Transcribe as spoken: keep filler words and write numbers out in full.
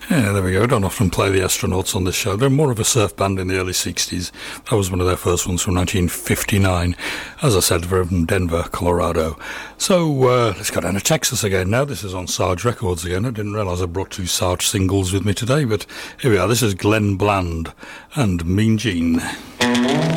Yeah, there we go. I don't often play the Astronauts on this show. They're more of a surf band in the early sixties. That was one of their first ones from nineteen fifty-nine. As I said, they're from Denver, Colorado. So uh, let's go down to Texas again now. This is on Sarge Records again. I didn't realise I brought two Sarge singles with me today, but here we are. This is Glenn Bland and Mean Gene.